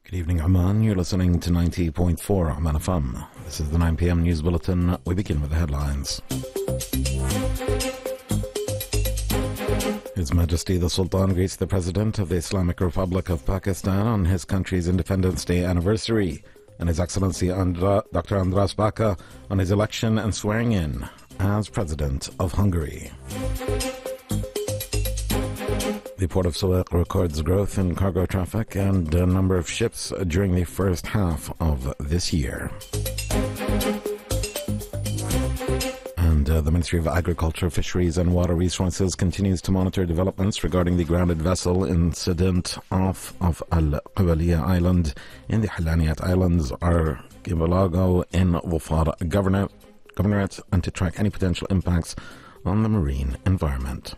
Good evening, Oman. You're listening to 90.4 Oman FM. This is the 9 p.m. news bulletin. We begin with the headlines. His Majesty the Sultan greets the President of the Islamic Republic of Pakistan on his country's Independence Day anniversary, and His Excellency Dr. Andras Baka on his election and swearing in as President of Hungary. The Port of Suez records growth in cargo traffic and a number of ships during the first half of this year. And the Ministry of Agriculture, Fisheries and Water Resources continues to monitor developments regarding the grounded vessel incident off of Al-Qubaliya Island in the Hallaniyat Islands, Archipelago in Dhofar Governorate, and to track any potential impacts on the marine environment.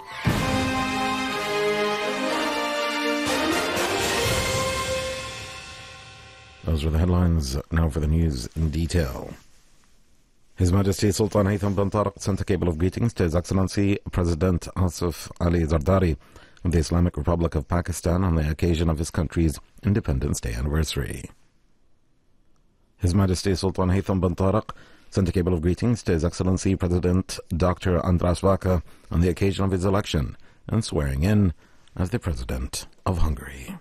Those were the headlines. Now for the news in detail. His Majesty Sultan Haytham bin Tariq sent a cable of greetings to His Excellency President Asif Ali Zardari of the Islamic Republic of Pakistan on the occasion of his country's Independence Day anniversary. His Majesty Sultan Haytham bin Tariq sent a cable of greetings to His Excellency President Dr. Andras Baka on the occasion of his election and swearing in as the President of Hungary.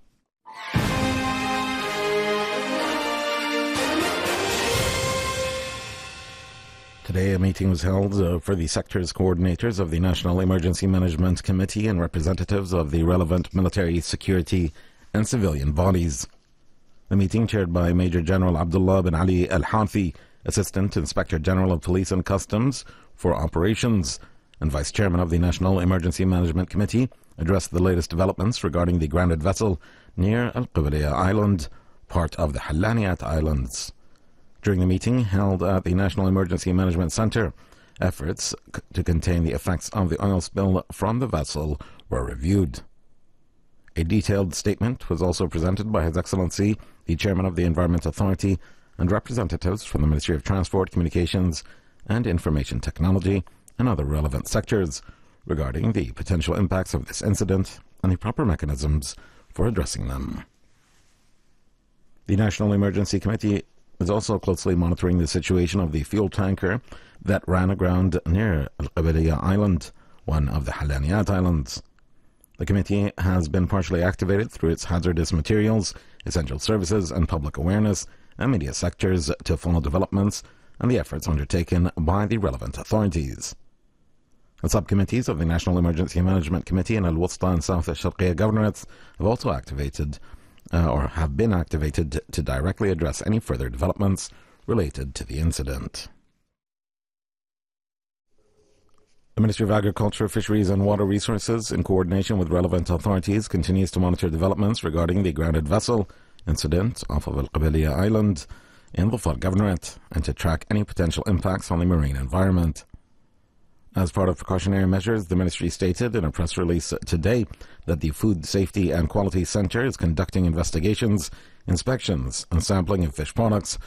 Today, a meeting was held for the sector's coordinators of the National Emergency Management Committee and representatives of the relevant military, security and civilian bodies. The meeting, chaired by Major General Abdullah bin Ali Al-Houthi, Assistant Inspector General of Police and Customs for Operations and Vice Chairman of the National Emergency Management Committee, addressed the latest developments regarding the grounded vessel near Al-Qubaliya Island, part of the Hallaniyat Islands. During the meeting held at the National Emergency Management Centre, efforts to contain the effects of the oil spill from the vessel were reviewed. A detailed statement was also presented by His Excellency, the Chairman of the Environment Authority, and representatives from the Ministry of Transport, Communications and Information Technology and other relevant sectors regarding the potential impacts of this incident and the proper mechanisms for addressing them. The National Emergency Committee is also closely monitoring the situation of the fuel tanker that ran aground near Al-Qubaliya Island, one of the Hallaniyat Islands. The committee has been partially activated through its hazardous materials, essential services and public awareness and media sectors to follow developments and the efforts undertaken by the relevant authorities. The subcommittees of the National Emergency Management Committee and Al-Wusta and South Al-Sharqiya governorates have also have been activated to directly address any further developments related to the incident. The Ministry of Agriculture, Fisheries and Water Resources, in coordination with relevant authorities, continues to monitor developments regarding the grounded vessel incident off of Al-Qubaliya Island in Dhofar Governorate and to track any potential impacts on the marine environment. As part of precautionary measures, the Ministry stated in a press release today that the Food Safety and Quality Centre is conducting investigations, inspections and sampling of fish products